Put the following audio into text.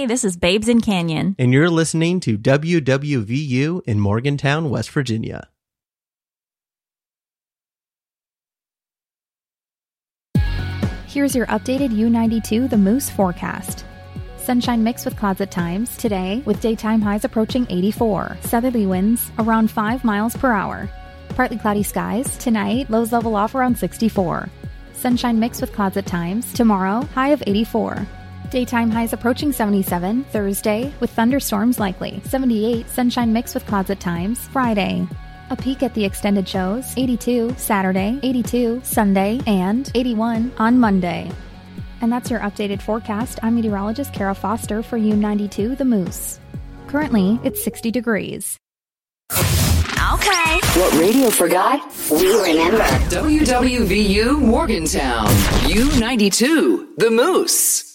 Hey, this is Babes in Canyon. And you're listening to WWVU in Morgantown, West Virginia. Here's your updated U92 The Moose forecast. Sunshine mixed with clouds at times today, with daytime highs approaching 84. Southerly winds around 5 miles per hour. Partly cloudy skies tonight, lows level off around 64. Sunshine mixed with clouds at times tomorrow, high of 84. Daytime highs approaching 77 Thursday, with thunderstorms likely. 78 sunshine mixed with clouds at times Friday. A peek at the extended shows, 82 Saturday, 82 Sunday, and 81 on Monday. And that's your updated forecast. I'm meteorologist Kara Foster for U92 The Moose. Currently, it's 60 degrees. Okay. What radio forgot, we remember. WWVU Morgantown, U92 The Moose.